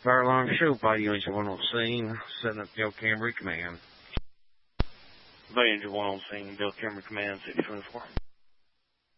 Fire alarm show by Angel 1 on scene, setting up Bill Camry Command. By Angel 1 on scene, Bill Camry Command 624.